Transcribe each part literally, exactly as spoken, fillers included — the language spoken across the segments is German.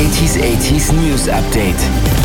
achtziger achtziger News Update.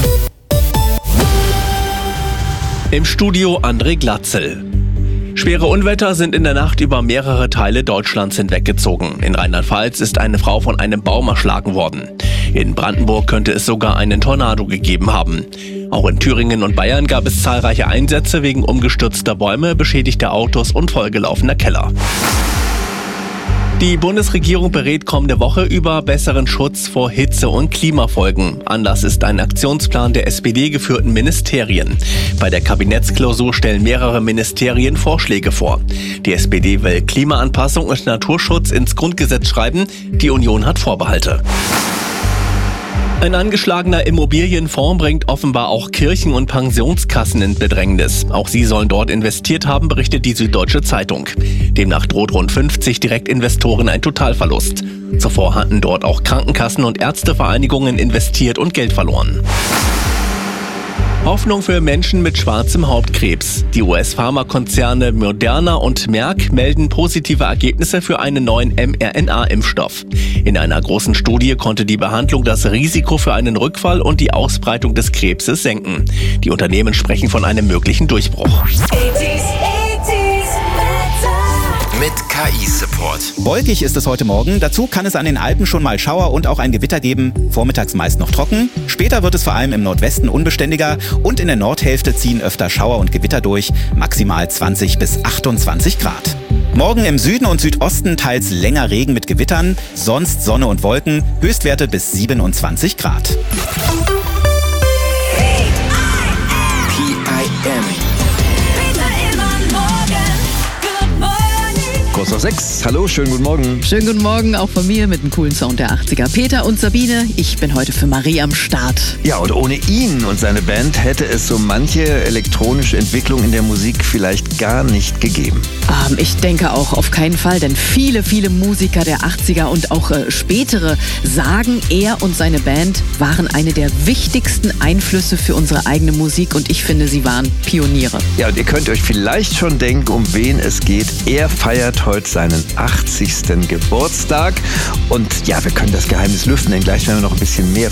Im Studio André Glatzel. Schwere Unwetter sind in der Nacht über mehrere Teile Deutschlands hinweggezogen. In Rheinland-Pfalz ist eine Frau von einem Baum erschlagen worden. In Brandenburg könnte es sogar einen Tornado gegeben haben. Auch in Thüringen und Bayern gab es zahlreiche Einsätze wegen umgestürzter Bäume, beschädigter Autos und vollgelaufener Keller. Die Bundesregierung berät kommende Woche über besseren Schutz vor Hitze- und Klimafolgen. Anlass ist ein Aktionsplan der S P D-geführten Ministerien. Bei der Kabinettsklausur stellen mehrere Ministerien Vorschläge vor. Die S P D will Klimaanpassung und Naturschutz ins Grundgesetz schreiben. Die Union hat Vorbehalte. Ein angeschlagener Immobilienfonds bringt offenbar auch Kirchen und Pensionskassen in Bedrängnis. Auch sie sollen dort investiert haben, berichtet die Süddeutsche Zeitung. Demnach droht rund fünfzig Direktinvestoren ein Totalverlust. Zuvor hatten dort auch Krankenkassen und Ärztevereinigungen investiert und Geld verloren. Hoffnung für Menschen mit schwarzem Hautkrebs. Die U S-Pharmakonzerne Moderna und Merck melden positive Ergebnisse für einen neuen mRNA-Impfstoff. In einer großen Studie konnte die Behandlung das Risiko für einen Rückfall und die Ausbreitung des Krebses senken. Die Unternehmen sprechen von einem möglichen Durchbruch. Mit K I-Support. Wolkig ist es heute Morgen. Dazu kann es an den Alpen schon mal Schauer und auch ein Gewitter geben. Vormittags meist noch trocken. Später wird es vor allem im Nordwesten unbeständiger. Und in der Nordhälfte ziehen öfter Schauer und Gewitter durch. Maximal zwanzig bis achtundzwanzig Grad. Morgen im Süden und Südosten teils länger Regen mit Gewittern. Sonst Sonne und Wolken. Höchstwerte bis siebenundzwanzig Grad. P I M. Kurz auf sechs. Hallo, schönen guten Morgen. Schönen guten Morgen auch von mir mit dem coolen Sound der achtziger. Peter und Sabine, ich bin heute für Marie am Start. Ja, und ohne ihn und seine Band hätte es so manche elektronische Entwicklung in der Musik vielleicht gar nicht gegeben. Ähm, ich denke auch auf keinen Fall, denn viele, viele Musiker der achtziger und auch äh, spätere sagen, er und seine Band waren eine der wichtigsten Einflüsse für unsere eigene Musik und ich finde, sie waren Pioniere. Ja, und ihr könnt euch vielleicht schon denken, um wen es geht. Er feiert heute seinen achtzigsten Geburtstag. Und ja, wir können das Geheimnis lüften, denn gleich werden wir noch ein bisschen mehr